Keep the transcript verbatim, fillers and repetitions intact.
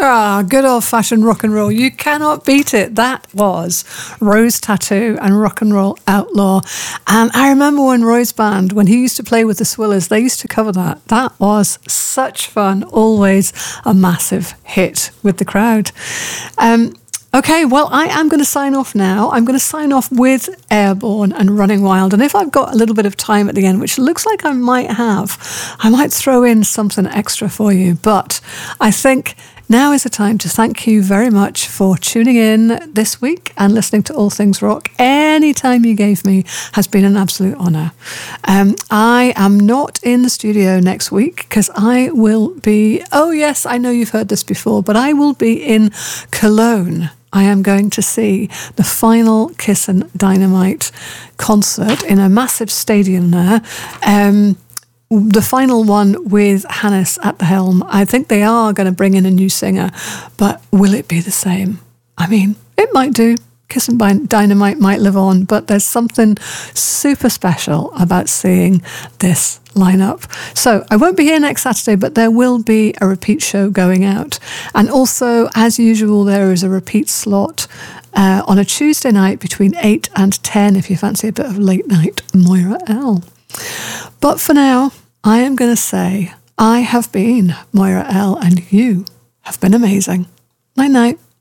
Ah, good old-fashioned rock and roll. You cannot beat it. That was Rose Tattoo and Rock and Roll Outlaw. And I remember when Roy's band, when he used to play with the Swillers, they used to cover that. That was such fun. Always a massive hit with the crowd. Um, Okay, well, I am going to sign off now. I'm going to sign off with Airborne and Running Wild. And if I've got a little bit of time at the end, which looks like I might have, I might throw in something extra for you. But I think now is the time to thank you very much for tuning in this week and listening to All Things Rock. Any time you gave me has been an absolute honour. Um, I am not in the studio next week because I will be, oh yes, I know you've heard this before, but I will be in Cologne. I am going to see the final Kissin' Dynamite concert in a massive stadium there. Um, the final one with Hannes at the helm. I think they are going to bring in a new singer, but will it be the same? I mean, it might do. Kissin' Dynamite might live on, but there's something super special about seeing this lineup. So I won't be here next Saturday, but there will be a repeat show going out. And also, as usual, there is a repeat slot uh, on a Tuesday night between eight and ten if you fancy a bit of late night Moira L. But for now, I am going to say I have been Moira L and you have been amazing. Night night.